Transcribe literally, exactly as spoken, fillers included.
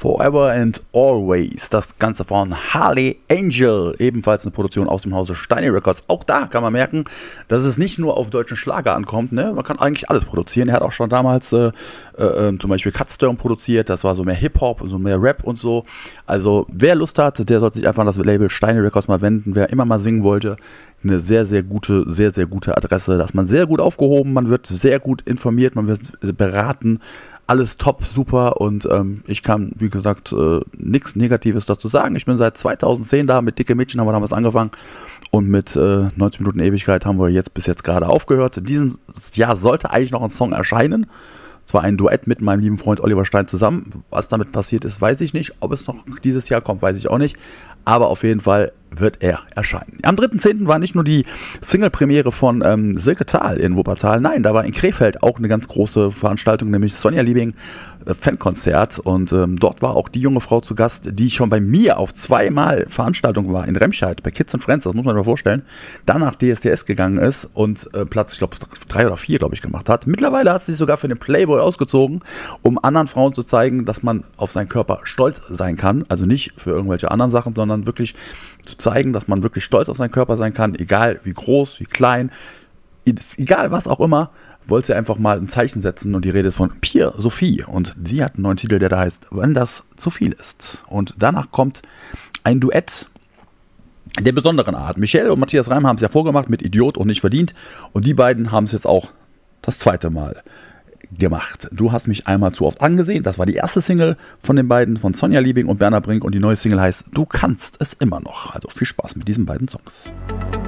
Forever and Always, das Ganze von Harley Angel, ebenfalls eine Produktion aus dem Hause Steiny Records. Auch da kann man merken, dass es nicht nur auf deutschen Schlager ankommt, ne? Man kann eigentlich alles produzieren. Er hat auch schon damals äh, äh, zum Beispiel Cutstone produziert, das war so mehr Hip-Hop und so mehr Rap und so. Also wer Lust hat, der sollte sich einfach an das Label Steiny Records mal wenden. Wer immer mal singen wollte, eine sehr, sehr gute, sehr, sehr gute Adresse. Da ist man sehr gut aufgehoben, man wird sehr gut informiert, man wird beraten. Alles top, super und ähm, ich kann, wie gesagt, äh, nichts Negatives dazu sagen. Ich bin seit zweitausendzehn da, mit Dicke Mädchen haben wir damals angefangen und mit äh, neunzig Minuten Ewigkeit haben wir jetzt bis jetzt gerade aufgehört. Dieses Jahr sollte eigentlich noch ein Song erscheinen. Zwar ein Duett mit meinem lieben Freund Oliver Stein zusammen. Was damit passiert ist, weiß ich nicht. Ob es noch dieses Jahr kommt, weiß ich auch nicht. Aber auf jeden Fall wird er erscheinen. Am dritten zehnten war nicht nur die Single-Premiere von ähm, Silke Thal in Wuppertal. Nein, da war in Krefeld auch eine ganz große Veranstaltung, nämlich Sonja Liebing äh, Fankonzert. Und ähm, dort war auch die junge Frau zu Gast, die schon bei mir auf zweimal Veranstaltung war in Remscheid bei Kids and Friends. Das muss man sich mal vorstellen. Dann nach D S D S gegangen ist und äh, Platz, ich glaube, drei oder vier, glaube ich, gemacht hat. Mittlerweile hat sie sich sogar für den Playboy ausgezogen, um anderen Frauen zu zeigen, dass man auf seinen Körper stolz sein kann. Also nicht für irgendwelche anderen Sachen, sondern wirklich zu zeigen, dass man wirklich stolz auf seinen Körper sein kann, egal wie groß, wie klein, egal was auch immer, wollte sie einfach mal ein Zeichen setzen und die Rede ist von Pia Sophie und die hat einen neuen Titel, der da heißt Wenn das zu viel ist. Und danach kommt ein Duett der besonderen Art. Michelle und Matthias Reim haben es ja vorgemacht mit Idiot und nicht verdient und die beiden haben es jetzt auch das zweite Mal gemacht. Du hast mich einmal zu oft angesehen. Das war die erste Single von den beiden, von Sonja Liebing und Berner Brink und die neue Single heißt Du kannst es immer noch. Also viel Spaß mit diesen beiden Songs.